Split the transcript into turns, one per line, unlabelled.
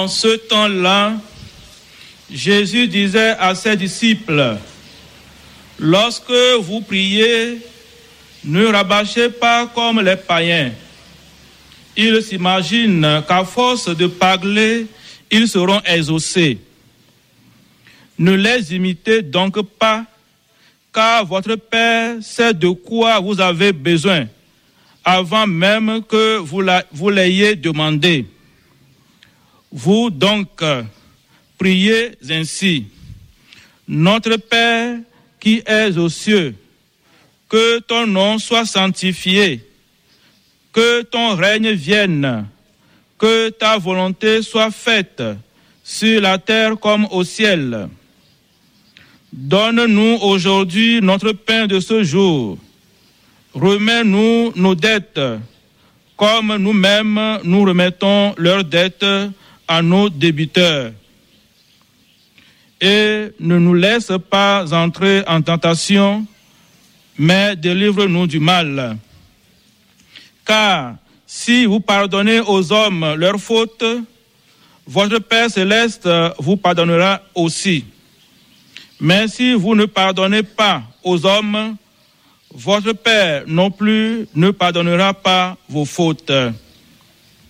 En ce temps-là, Jésus disait à ses disciples, « Lorsque vous priez, ne rabâchez pas comme les païens. Ils s'imaginent qu'à force de parler, ils seront exaucés. Ne les imitez donc pas, car votre Père sait de quoi vous avez besoin, avant même que vous l'ayez demandé. Vous donc, priez ainsi. Notre Père qui es aux cieux, que ton nom soit sanctifié, que ton règne vienne, que ta volonté soit faite sur la terre comme au ciel. Donne-nous aujourd'hui notre pain de ce jour. Remets-nous nos dettes, comme nous-mêmes nous remettons leurs dettes à nos débiteurs. Et ne nous laisse pas entrer en tentation, mais délivre-nous du mal. Car si vous pardonnez aux hommes leurs fautes, votre Père céleste vous pardonnera aussi. Mais si vous ne pardonnez pas aux hommes, votre Père non plus ne pardonnera pas vos fautes.